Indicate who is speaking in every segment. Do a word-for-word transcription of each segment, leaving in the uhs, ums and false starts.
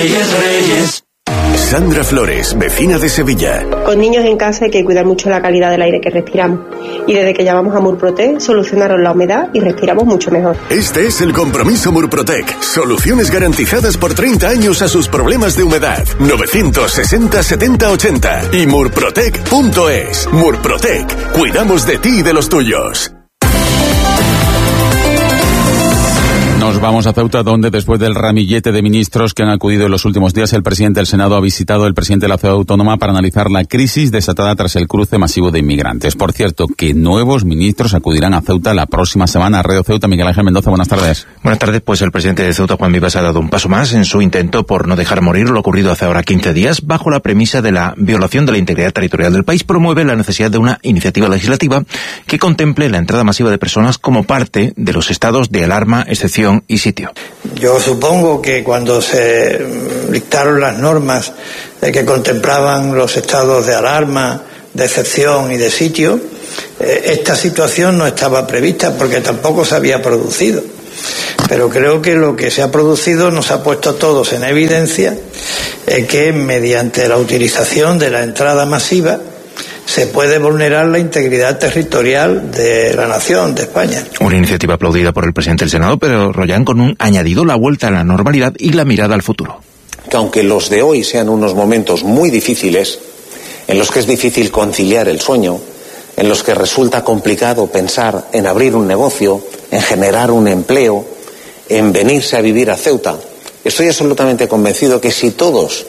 Speaker 1: Reyes, Reyes.
Speaker 2: Sandra Flores, vecina de Sevilla.
Speaker 3: Con niños en casa hay que cuidar mucho la calidad del aire que respiramos. Y desde que llamamos a Murprotec, solucionaron la humedad y respiramos mucho mejor.
Speaker 2: Este es el compromiso Murprotec. Soluciones garantizadas por treinta años a sus problemas de humedad. novecientos sesenta setenta ochenta y murprotec punto es. Murprotec. Cuidamos de ti y de los tuyos.
Speaker 4: Nos vamos a Ceuta, donde después del ramillete de ministros que han acudido en los últimos días, el presidente del Senado ha visitado al presidente de la ciudad autónoma para analizar la crisis desatada tras el cruce masivo de inmigrantes. Por cierto, que nuevos ministros acudirán a Ceuta la próxima semana. Radio Ceuta, Miguel Ángel Mendoza, buenas tardes.
Speaker 5: Buenas tardes, pues el presidente de Ceuta, Juan Vivas, ha dado un paso más en su intento por no dejar morir lo ocurrido hace ahora quince días. Bajo la premisa de la violación de la integridad territorial del país, promueve la necesidad de una iniciativa legislativa que contemple la entrada masiva de personas como parte de los estados de alarma, excepción y sitio.
Speaker 6: Yo supongo que cuando se dictaron las normas que contemplaban los estados de alarma, de excepción y de sitio, esta situación no estaba prevista porque tampoco se había producido. Pero creo que lo que se ha producido nos ha puesto a todos en evidencia que mediante la utilización de la entrada masiva se puede vulnerar la integridad territorial de la nación, de España.
Speaker 5: Una iniciativa aplaudida por el presidente del Senado, pero Rollán con un añadido: la vuelta a la normalidad y la mirada al futuro.
Speaker 7: Que aunque los de hoy sean unos momentos muy difíciles, en los que es difícil conciliar el sueño, en los que resulta complicado pensar en abrir un negocio, en generar un empleo, en venirse a vivir a Ceuta, estoy absolutamente convencido que si todos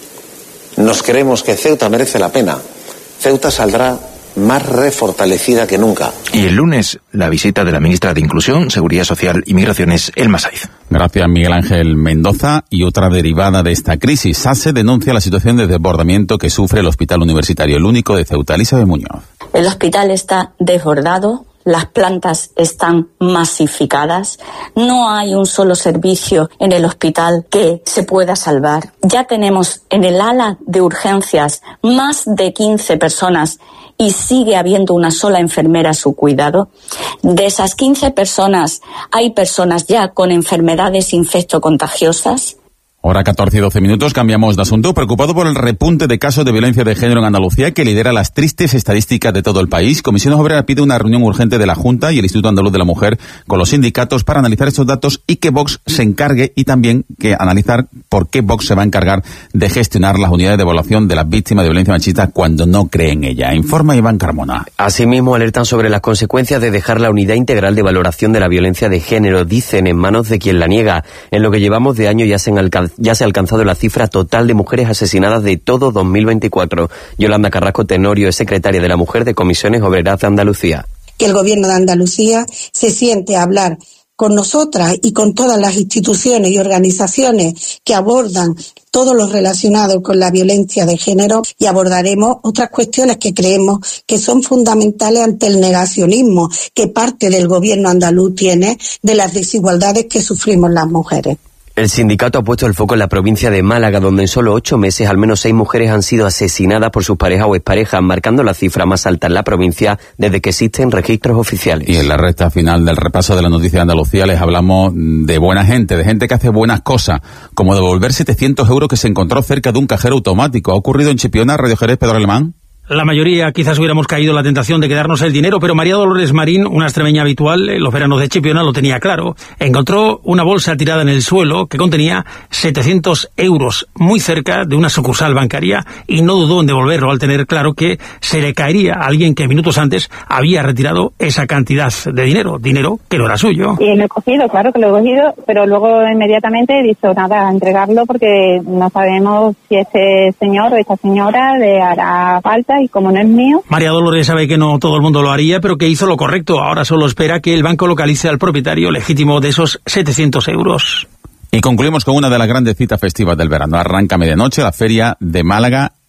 Speaker 7: nos creemos que Ceuta merece la pena, Ceuta saldrá más refortalecida que nunca.
Speaker 5: Y el lunes, la visita de la ministra de Inclusión, Seguridad Social y Migraciones, Elma Saiz.
Speaker 4: Gracias, Miguel Ángel Mendoza. Y otra derivada de esta crisis, SASE denuncia la situación de desbordamiento que sufre el Hospital Universitario, el único de Ceuta. Elizabeth Muñoz.
Speaker 8: El hospital está desbordado. Las plantas están masificadas, no hay un solo servicio en el hospital que se pueda salvar. Ya tenemos en el ala de urgencias más de quince personas y sigue habiendo una sola enfermera a su cuidado. De esas quince personas, hay personas ya con enfermedades infectocontagiosas.
Speaker 4: Hora catorce y doce minutos, cambiamos de asunto. Preocupado por el repunte de casos de violencia de género en Andalucía que lidera las tristes estadísticas de todo el país, Comisiones Obreras pide una reunión urgente de la Junta y el Instituto Andaluz de la Mujer con los sindicatos para analizar estos datos y que Vox se encargue, y también que analizar por qué Vox se va a encargar de gestionar las unidades de evaluación de las víctimas de violencia machista cuando no cree en ella. Informa Iván Carmona.
Speaker 9: Asimismo, alertan sobre las consecuencias de dejar la unidad integral de valoración de la violencia de género, dicen, en manos de quien la niega. En lo que llevamos de año ya se han alcanzado Ya se ha alcanzado la cifra total de mujeres asesinadas de todo dos mil veinticuatro. Yolanda Carrasco Tenorio es secretaria de la Mujer de Comisiones Obreras de Andalucía.
Speaker 10: Que el Gobierno de Andalucía se siente a hablar con nosotras y con todas las instituciones y organizaciones que abordan todo lo relacionado con la violencia de género, y abordaremos otras cuestiones que creemos que son fundamentales ante el negacionismo que parte del Gobierno andaluz tiene de las desigualdades que sufrimos las mujeres.
Speaker 9: El sindicato ha puesto el foco en la provincia de Málaga, donde en solo ocho meses al menos seis mujeres han sido asesinadas por sus parejas o exparejas, marcando la cifra más alta en la provincia desde que existen registros oficiales.
Speaker 4: Y en la recta final del repaso de la noticia de Andalucía les hablamos de buena gente, de gente que hace buenas cosas, como devolver setecientos euros que se encontró cerca de un cajero automático. ¿Ha ocurrido en Chipiona, Radio Jerez, Pedro Alemán?
Speaker 11: La mayoría quizás hubiéramos caído en la tentación de quedarnos el dinero, pero María Dolores Marín, una extremeña habitual en los veranos de Chipiona, lo tenía claro. Encontró una bolsa tirada en el suelo que contenía setecientos euros, muy cerca de una sucursal bancaria, y no dudó en devolverlo al tener claro que se le caería a alguien que minutos antes había retirado esa cantidad de dinero, dinero que no era suyo.
Speaker 12: Y lo he cogido, claro que lo he cogido, pero luego inmediatamente he dicho, nada, entregarlo porque no sabemos si este señor o esta señora le hará falta, y como no es mío.
Speaker 11: María Dolores sabe que no todo el mundo lo haría, pero que hizo lo correcto. Ahora solo espera que el banco localice al propietario legítimo de esos setecientos euros.
Speaker 4: Y concluimos con una de las grandes citas festivas del verano. Arranca a medianoche la Feria de Málaga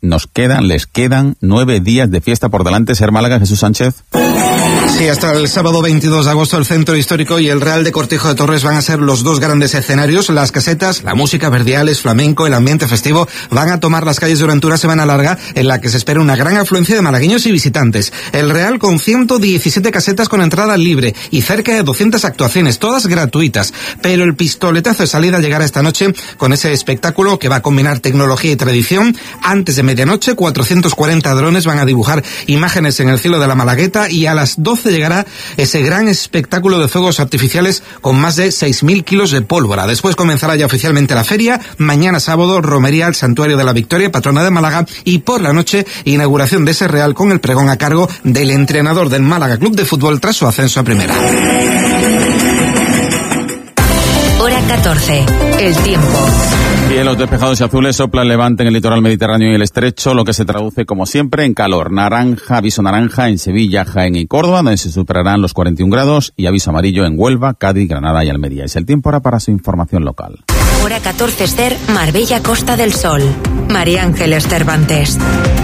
Speaker 4: nos quedan, les quedan nueve días de fiesta por delante. Ser Málaga, Jesús Sánchez.
Speaker 1: Sí, hasta el sábado veintidós de agosto el Centro Histórico y el Real de Cortijo de Torres van a ser los dos grandes escenarios. Las casetas, la música, verdiales, flamenco, el ambiente festivo van a tomar las calles durante una semana larga en la que se espera una gran afluencia de malagueños y visitantes. El Real con ciento diecisiete casetas con entrada libre y cerca de doscientas actuaciones, todas gratuitas. Pero el pistoletazo de salida llegará esta noche con ese espectáculo que va a combinar tecnología y tradición. Antes de medianoche, cuatrocientos cuarenta drones van a dibujar imágenes en el cielo de la Malagueta y a las doce llegará ese gran espectáculo de fuegos artificiales con más de seis mil kilos de pólvora. Después comenzará ya oficialmente la feria. Mañana sábado, romería al Santuario de la Victoria, patrona de Málaga, y por la noche, inauguración de ese Real con el pregón a cargo del entrenador del Málaga Club de Fútbol tras su ascenso a primera.
Speaker 13: Hora catorce. El tiempo.
Speaker 4: Cielos despejados y azules, sopla el levante en el litoral mediterráneo y el estrecho, lo que se traduce como siempre en calor. Naranja, aviso naranja en Sevilla, Jaén y Córdoba, donde se superarán los cuarenta y un grados, y aviso amarillo en Huelva, Cádiz, Granada y Almería. Es el tiempo ahora para su información local.
Speaker 13: Hora catorce, Ester, Marbella, Costa del Sol. María Ángeles Cervantes.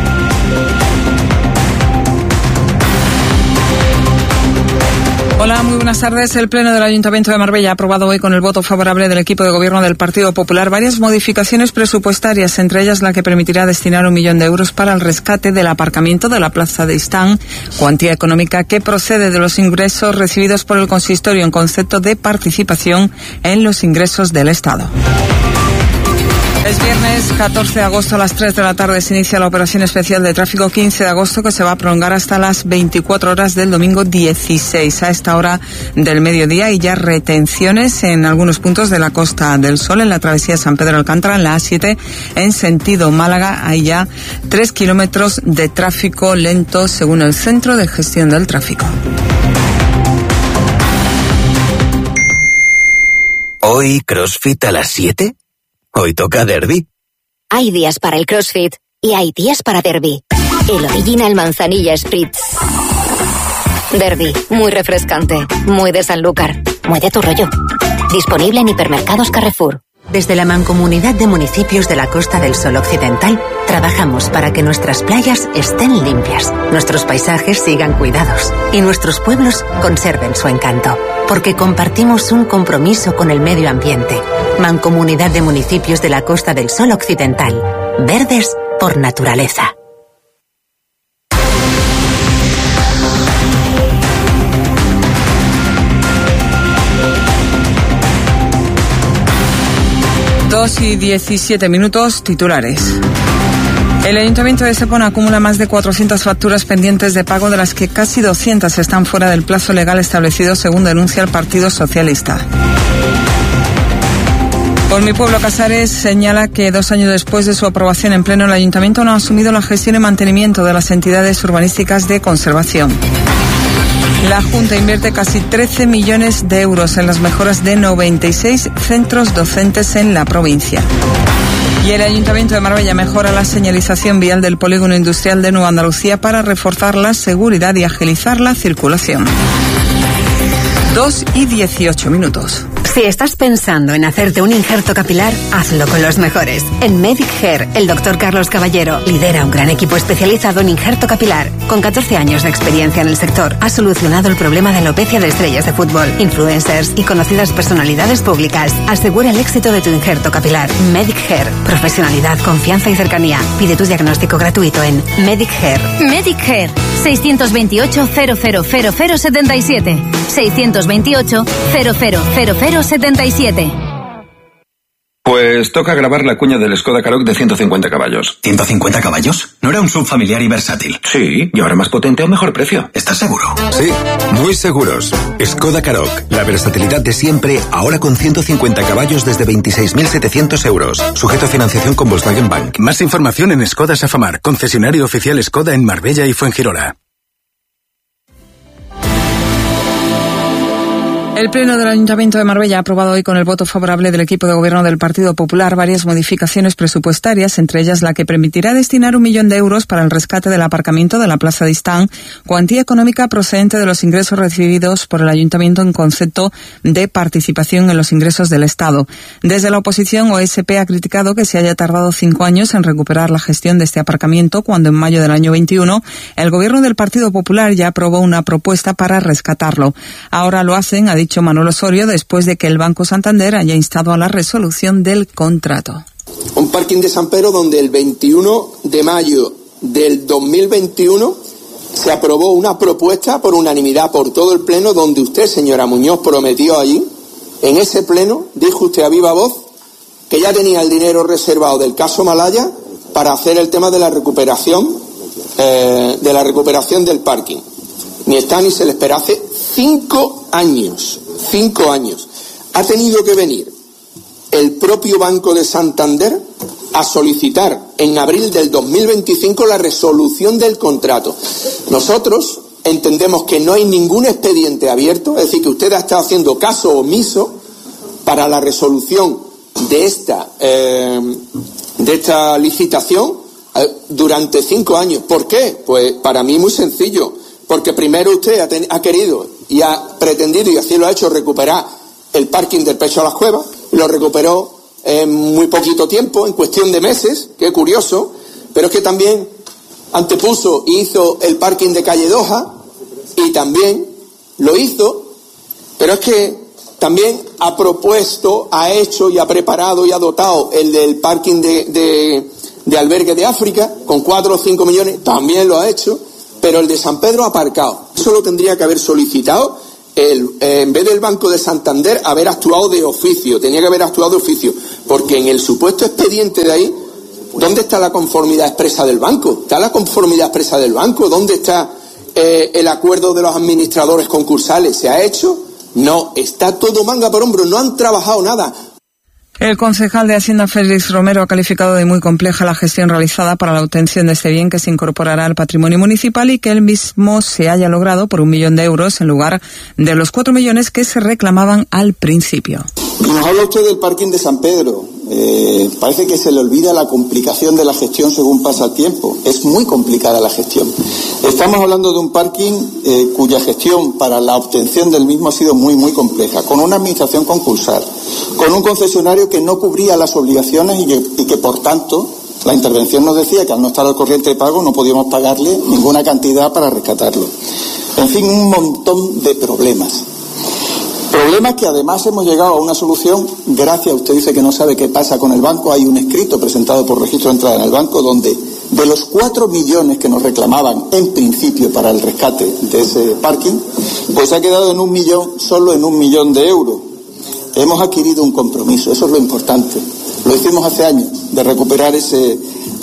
Speaker 14: Hola, muy buenas tardes. El Pleno del Ayuntamiento de Marbella ha aprobado hoy con el voto favorable del equipo de gobierno del Partido Popular varias modificaciones presupuestarias, entre ellas la que permitirá destinar un millón de euros para el rescate del aparcamiento de la Plaza de Istán, cuantía económica que procede de los ingresos recibidos por el consistorio en concepto de participación en los ingresos del Estado. Es viernes catorce de agosto a las tres de la tarde se inicia la operación especial de tráfico quince de agosto que se va a prolongar hasta las veinticuatro horas del domingo dieciséis. A esta hora del mediodía hay ya retenciones en algunos puntos de la Costa del Sol, en la travesía San Pedro Alcántara, en la A siete, en sentido Málaga. Hay ya tres kilómetros de tráfico lento según el Centro de Gestión del Tráfico.
Speaker 15: ¿Hoy CrossFit a las siete? Hoy toca derbi.
Speaker 16: Hay días para el CrossFit y hay días para derbi. El Original Manzanilla Spritz. Derbi, muy refrescante, muy de Sanlúcar, muy de tu rollo. Disponible en hipermercados Carrefour.
Speaker 13: Desde la Mancomunidad de Municipios de la Costa del Sol Occidental, trabajamos para que nuestras playas estén limpias, nuestros paisajes sigan cuidados y nuestros pueblos conserven su encanto. Porque compartimos un compromiso con el medio ambiente. Mancomunidad de Municipios de la Costa del Sol Occidental. Verdes por naturaleza.
Speaker 14: Dos y diecisiete minutos, titulares. El Ayuntamiento de Estepona acumula más de cuatrocientas facturas pendientes de pago, de las que casi doscientas están fuera del plazo legal establecido, según denuncia el Partido Socialista. Por Mi Pueblo, Casares señala que dos años después de su aprobación en pleno, el Ayuntamiento no ha asumido la gestión y mantenimiento de las entidades urbanísticas de conservación. La Junta invierte casi trece millones de euros en las mejoras de noventa y seis centros docentes en la provincia. Y el Ayuntamiento de Marbella mejora la señalización vial del polígono industrial de Nueva Andalucía para reforzar la seguridad y agilizar la circulación. Dos y dieciocho minutos.
Speaker 13: Si estás pensando en hacerte un injerto capilar, hazlo con los mejores. En Medic Hair, el doctor Carlos Caballero lidera un gran equipo especializado en injerto capilar. Con catorce años de experiencia en el sector, ha solucionado el problema de alopecia de estrellas de fútbol, influencers y conocidas personalidades públicas. Asegura el éxito de tu injerto capilar. Medic Hair. Profesionalidad, confianza y cercanía. Pide tu diagnóstico gratuito en Medic Hair.
Speaker 17: Medic Hair. seiscientos veintiocho, cero cero cero cero setenta y siete. seiscientos veintiocho, cero cero cero cero setenta y siete.
Speaker 18: Pues toca grabar la cuña del Skoda Karoq de ciento cincuenta caballos.
Speaker 15: ¿ciento cincuenta caballos? ¿No era un sub familiar y versátil?
Speaker 18: Sí, y ahora más potente a un mejor precio.
Speaker 15: ¿Estás seguro?
Speaker 19: Sí, muy seguros. Skoda Karoq, la versatilidad de siempre, ahora con ciento cincuenta caballos desde veintiséis mil setecientos euros. Sujeto a financiación con Volkswagen Bank. Más información en Skoda Safamar, concesionario oficial Skoda en Marbella y Fuengirola.
Speaker 14: El Pleno del Ayuntamiento de Marbella ha aprobado hoy con el voto favorable del equipo de gobierno del Partido Popular varias modificaciones presupuestarias, entre ellas la que permitirá destinar un millón de euros para el rescate del aparcamiento de la Plaza de Istán, cuantía económica procedente de los ingresos recibidos por el Ayuntamiento en concepto de participación en los ingresos del Estado. Desde la oposición, O S P ha criticado que se haya tardado cinco años en recuperar la gestión de este aparcamiento, cuando en mayo del año veintiuno el gobierno del Partido Popular ya aprobó una propuesta para rescatarlo. Ahora lo hacen, ha dicho Manuel Osorio, después de que el Banco Santander haya instado a la resolución del contrato.
Speaker 20: Un parking de San Pedro donde el veintiuno de mayo del dos mil veintiuno se aprobó una propuesta por unanimidad por todo el Pleno, donde usted, señora Muñoz, prometió allí, en ese Pleno, dijo usted a viva voz, que ya tenía el dinero reservado del caso Malaya para hacer el tema de la recuperación, eh, de la recuperación del parking. Ni está ni se le espera. Hace cinco años, cinco años, ha tenido que venir el propio Banco de Santander a solicitar en abril del dos mil veinticinco la resolución del contrato. Nosotros entendemos que no hay ningún expediente abierto, es decir, que usted ha estado haciendo caso omiso para la resolución de esta, eh, de esta licitación eh, durante cinco años. ¿Por qué? Pues para mí muy sencillo. Porque primero usted ha, ten, ha querido y ha pretendido, y así lo ha hecho, recuperar el parking del Pecho a las Cuevas. Lo recuperó en muy poquito tiempo, en cuestión de meses, qué curioso. Pero es que también antepuso y hizo el parking de Calle Doha, y también lo hizo. Pero es que también ha propuesto, ha hecho y ha preparado y ha dotado el del parking de, de, de albergue de África, con cuatro o cinco millones, también lo ha hecho. Pero el de San Pedro ha aparcado. Eso lo tendría que haber solicitado el, eh, en vez del Banco de Santander, haber actuado de oficio. Tenía que haber actuado de oficio. Porque en el supuesto expediente de ahí, ¿dónde está la conformidad expresa del banco? ¿Está la conformidad expresa del banco? ¿Dónde está eh, el acuerdo de los administradores concursales? ¿Se ha hecho? No, está todo manga por hombro. No han trabajado nada.
Speaker 14: El concejal de Hacienda, Félix Romero, ha calificado de muy compleja la gestión realizada para la obtención de este bien, que se incorporará al patrimonio municipal, y que el mismo se haya logrado por un millón de euros en lugar de los cuatro millones que se reclamaban al principio.
Speaker 21: Nos habla usted del parking de San Pedro. Eh, parece que se le olvida la complicación de la gestión según pasa el tiempo. Es muy complicada la gestión. Estamos hablando de un parking eh, cuya gestión para la obtención del mismo ha sido muy, muy compleja, con una administración concursal, con un concesionario que no cubría las obligaciones y que, y que por tanto, la intervención nos decía que al no estar al corriente de pago no podíamos pagarle ninguna cantidad para rescatarlo. En fin, un montón de problemas. Problemas que además hemos llegado a una solución gracias, usted dice que no sabe qué pasa con el banco. Hay un escrito presentado por registro de entrada en el banco donde de los cuatro millones que nos reclamaban en principio para el rescate de ese parking, pues ha quedado en un millón, solo en un millón de euros. Hemos adquirido un compromiso, eso es lo importante. Lo hicimos hace años, de recuperar ese,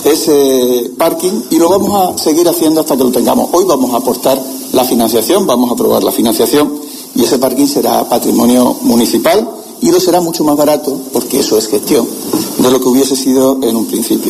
Speaker 21: ese parking, y lo vamos a seguir haciendo hasta que lo tengamos. Hoy vamos a aportar la financiación, vamos a aprobar la financiación, y ese parking será patrimonio municipal, y lo será mucho más barato, porque eso es gestión, de lo que hubiese sido en un principio.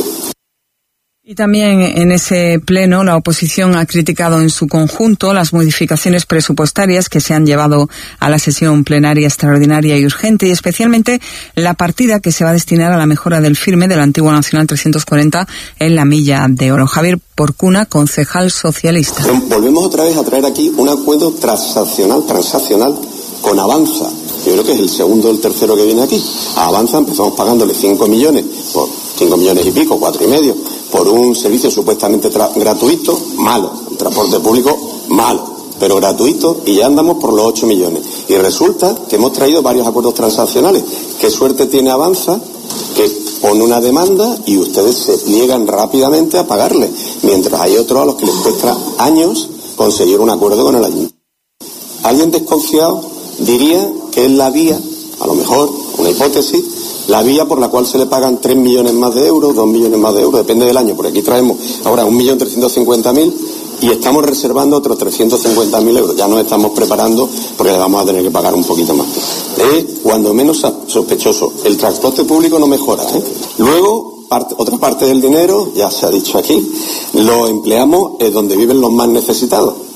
Speaker 14: Y también en ese pleno la oposición ha criticado en su conjunto las modificaciones presupuestarias que se han llevado a la sesión plenaria extraordinaria y urgente, y especialmente la partida que se va a destinar a la mejora del firme del antiguo Nacional trescientos cuarenta en la Milla de Oro. Javier Porcuna, concejal socialista.
Speaker 22: Volvemos otra vez a traer aquí un acuerdo transaccional, transaccional con Avanza. Yo creo que es el segundo o el tercero que viene aquí. A Avanza empezamos pagándole cinco millones, por cinco millones y pico, cuatro y medio, por un servicio supuestamente gratuito, malo. El transporte público, malo, pero gratuito, y ya andamos por los ocho millones. Y resulta que hemos traído varios acuerdos transaccionales. ¿Qué suerte tiene Avanza? Que pone una demanda y ustedes se pliegan rápidamente a pagarle, mientras hay otros a los que les cuesta años conseguir un acuerdo con el ayuntamiento. ¿Alguien desconfiado diría que es la vía, a lo mejor, una hipótesis, la vía por la cual se le pagan tres millones más de euros, dos millones más de euros, depende del año, porque aquí traemos ahora un millón trescientos cincuenta mil y estamos reservando otros trescientos cincuenta mil euros. Ya nos estamos preparando porque le vamos a tener que pagar un poquito más. Es cuando menos sospechoso. El transporte público no mejora, ¿eh? Luego, parte, otra parte del dinero, ya se ha dicho aquí, lo empleamos en donde viven los más necesitados.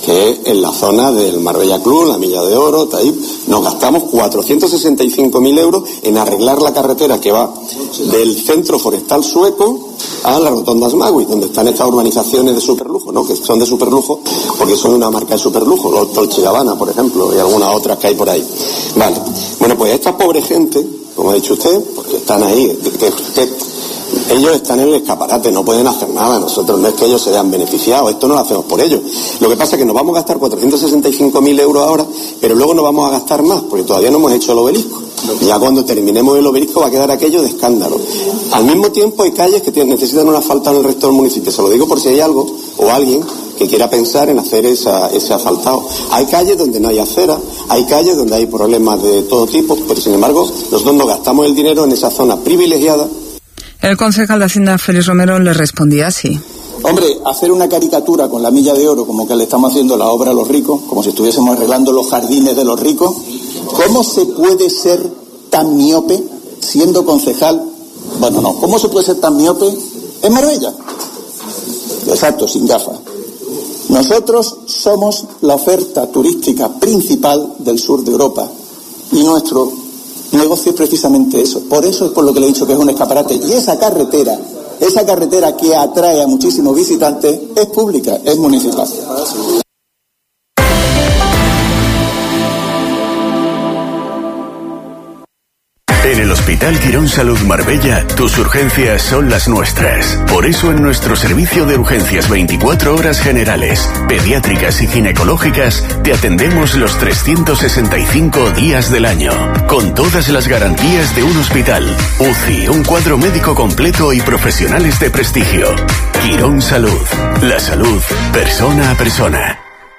Speaker 22: que es en la zona del Marbella Club, la Milla de Oro, Taip. Nos gastamos cuatrocientos sesenta y cinco mil euros en arreglar la carretera que va del centro forestal sueco a las rotondas Magui, donde están estas urbanizaciones de superlujo, ¿no? Que son de superlujo porque son una marca de superlujo, los Dolce & Gabbana, por ejemplo, y algunas otras que hay por ahí. Vale. Bueno, pues esta pobre gente, como ha dicho usted, porque están ahí, que, que, ellos están en el escaparate, no pueden hacer nada. Nosotros no es que ellos se vean beneficiados, esto no lo hacemos por ellos. Lo que pasa es que nos vamos a gastar cuatrocientos sesenta y cinco mil euros ahora, pero luego no vamos a gastar más, porque todavía no hemos hecho el obelisco. Ya cuando terminemos el obelisco va a quedar aquello de escándalo. Al mismo tiempo hay calles que tienen, necesitan un asfaltado en el resto del municipio. Se lo digo por si hay algo o alguien que quiera pensar en hacer esa, ese asfaltado. Hay calles donde no hay acera, hay calles donde hay problemas de todo tipo, pero sin embargo nosotros nos gastamos el dinero en esa zona privilegiada.
Speaker 14: El concejal de Hacienda, Félix Romero, le respondía así.
Speaker 21: Hombre, hacer una caricatura con la Milla de Oro, como que le estamos haciendo la obra a los ricos, como si estuviésemos arreglando los jardines de los ricos. ¿Cómo se puede ser tan miope siendo concejal? Bueno, no. ¿Cómo se puede ser tan miope en Marbella? Exacto, sin gafas. Nosotros somos la oferta turística principal del sur de Europa y nuestro negocio es precisamente eso. Por eso es por lo que le he dicho que es un escaparate. Y esa carretera, esa carretera que atrae a muchísimos visitantes, es pública, es municipal.
Speaker 2: En el Hospital Quirón Salud Marbella, tus urgencias son las nuestras. Por eso en nuestro servicio de urgencias veinticuatro horas generales, pediátricas y ginecológicas, te atendemos los trescientos sesenta y cinco días del año, con todas las garantías de un hospital, U C I, un cuadro médico completo y profesionales de prestigio. Quirón Salud, la salud persona a persona.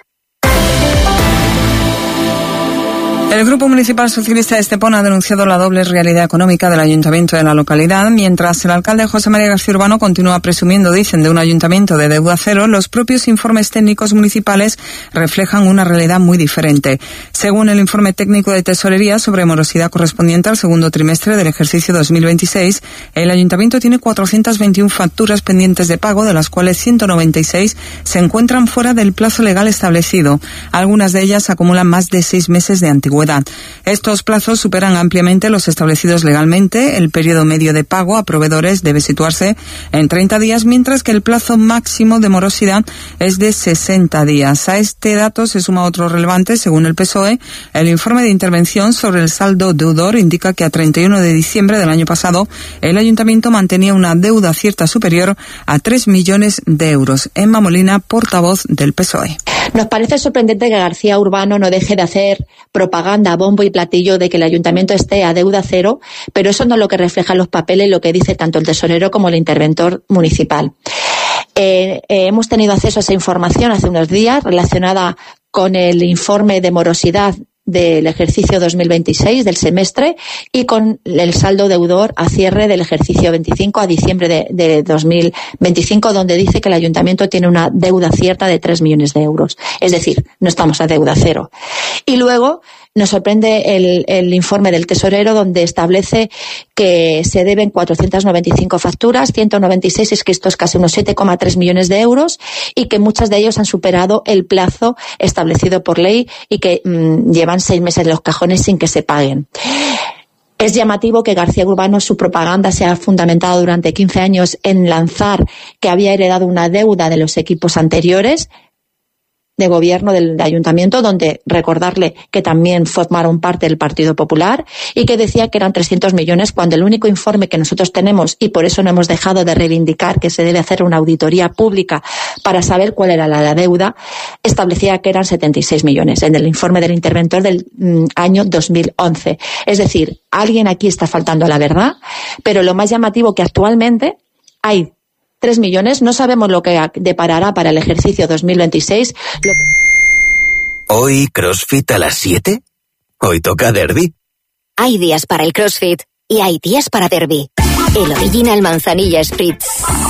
Speaker 14: El Grupo Municipal Socialista de Estepona ha denunciado la doble realidad económica del ayuntamiento de la localidad. Mientras el alcalde José María García Urbano continúa presumiendo, dicen, de un ayuntamiento de deuda cero, los propios informes técnicos municipales reflejan una realidad muy diferente. Según el informe técnico de Tesorería sobre morosidad correspondiente al segundo trimestre del ejercicio dos mil veintiséis, el ayuntamiento tiene cuatrocientas veintiuna facturas pendientes de pago, de las cuales ciento noventa y seis se encuentran fuera del plazo legal establecido. Algunas de ellas acumulan más de seis meses de antigüedad. Estos plazos superan ampliamente los establecidos legalmente. El periodo medio de pago a proveedores debe situarse en treinta días, mientras que el plazo máximo de morosidad es de sesenta días. A este dato se suma otro relevante. Según el P S O E, el informe de intervención sobre el saldo deudor indica que a treinta y uno de diciembre del año pasado el ayuntamiento mantenía una deuda cierta superior a tres millones de euros. Emma Molina, portavoz del P S O E.
Speaker 3: Nos parece sorprendente que García Urbano no deje de hacer propaganda, bombo y platillo de que el ayuntamiento esté a deuda cero, pero eso no es lo que reflejan los papeles y lo que dice tanto el tesorero como el interventor municipal. Eh, eh, hemos tenido acceso a esa información hace unos días relacionada con el informe de morosidad del ejercicio dos mil veintiséis, del semestre, y con el saldo deudor a cierre del ejercicio veinticinco a diciembre de, de dos mil veinticinco, donde dice que el ayuntamiento tiene una deuda cierta de tres millones de euros. Es decir, no estamos a deuda cero. Y luego nos sorprende el, el informe del tesorero, donde establece que se deben cuatrocientas noventa y cinco facturas, ciento noventa y seis inscritos, casi unos siete coma tres millones de euros, y que muchas de ellos han superado el plazo establecido por ley y que mmm, llevan seis meses en los cajones sin que se paguen. Es llamativo que García Urbano, su propaganda se ha fundamentado durante quince años en lanzar que había heredado una deuda de los equipos anteriores de gobierno del de ayuntamiento, donde recordarle que también formaron parte del Partido Popular, y que decía que eran trescientos millones, cuando el único informe que nosotros tenemos, y por eso no hemos dejado de reivindicar que se debe hacer una auditoría pública para saber cuál era la, la deuda, establecía que eran setenta y seis millones en el informe del interventor del mm, año dos mil once. Es decir, alguien aquí está faltando a la verdad, pero lo más llamativo que actualmente hay tres millones, no sabemos lo que deparará para el ejercicio dos mil veintiséis. Lo que...
Speaker 15: ¿Hoy CrossFit a las siete? Hoy toca Derby.
Speaker 16: Hay días para el CrossFit y hay días para Derby. El Original Manzanilla Spritz.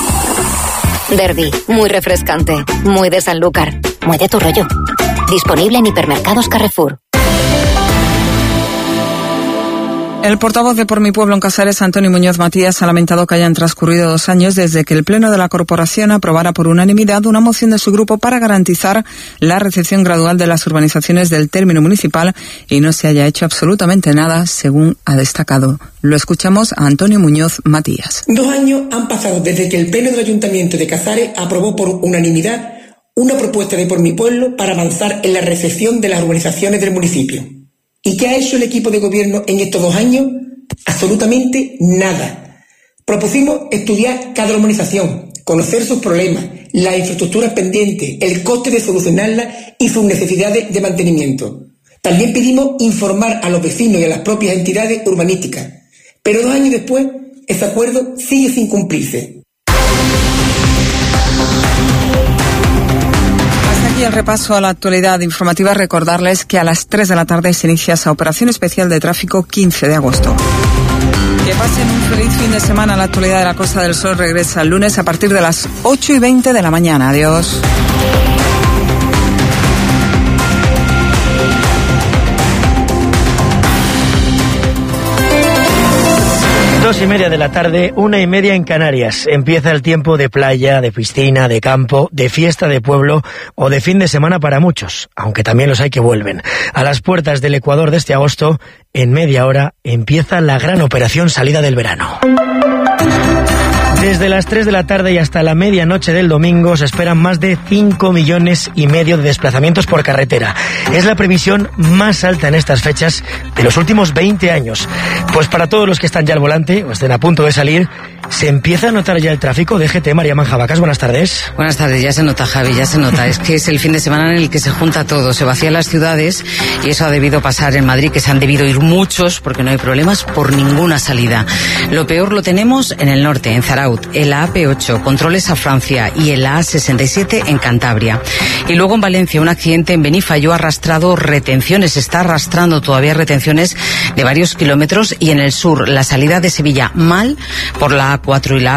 Speaker 16: Derby, muy refrescante, muy de Sanlúcar, muy de tu rollo. Disponible en hipermercados Carrefour.
Speaker 14: El portavoz de Por mi Pueblo en Casares, Antonio Muñoz Matías, ha lamentado que hayan transcurrido dos años desde que el Pleno de la Corporación aprobara por unanimidad una moción de su grupo para garantizar la recepción gradual de las urbanizaciones del término municipal y no se haya hecho absolutamente nada, según ha destacado. Lo escuchamos a Antonio Muñoz Matías.
Speaker 6: Dos años han pasado desde que el Pleno del Ayuntamiento de Casares aprobó por unanimidad una propuesta de Por mi Pueblo para avanzar en la recepción de las urbanizaciones del municipio. ¿Y qué ha hecho el equipo de gobierno en estos dos años? Absolutamente nada. Propusimos estudiar cada urbanización, conocer sus problemas, las infraestructuras pendientes, el coste de solucionarlas y sus necesidades de mantenimiento. También pedimos informar a los vecinos y a las propias entidades urbanísticas. Pero dos años después, ese acuerdo sigue sin cumplirse.
Speaker 14: Y el repaso a la actualidad informativa, recordarles que a las tres de la tarde se inicia esa operación especial de tráfico quince de agosto. Que pasen un feliz fin de semana. La actualidad de la Costa del Sol regresa el lunes a partir de las ocho y veinte de la mañana. Adiós.
Speaker 7: Dos y media de la tarde, una y media en Canarias. Empieza el tiempo de playa, de piscina, de campo, de fiesta de pueblo o de fin de semana para muchos, aunque también los hay que vuelven. A las puertas del Ecuador de este agosto, en media hora, empieza la gran operación salida del verano. Desde las tres de la tarde y hasta la medianoche del domingo se esperan más de cinco millones y medio de desplazamientos por carretera. Es la previsión más alta en estas fechas de los últimos veinte años. Pues para todos los que están ya al volante o estén a punto de salir, se empieza a notar ya el tráfico. D G T, María Manjabacas, buenas tardes.
Speaker 23: Buenas tardes, ya se nota, Javi, ya se nota. Es que es el fin de semana en el que se junta todo, se vacían las ciudades y eso ha debido pasar en Madrid, que se han debido ir muchos porque no hay problemas por ninguna salida. Lo peor lo tenemos en el norte, en Zarauz, en la A P ocho, controles a Francia y en la A sesenta y siete en Cantabria. Y luego en Valencia, un accidente en Benifayó ha arrastrado retenciones, está arrastrando todavía retenciones de varios kilómetros, y en el sur, la salida de Sevilla mal por la A cuatro y la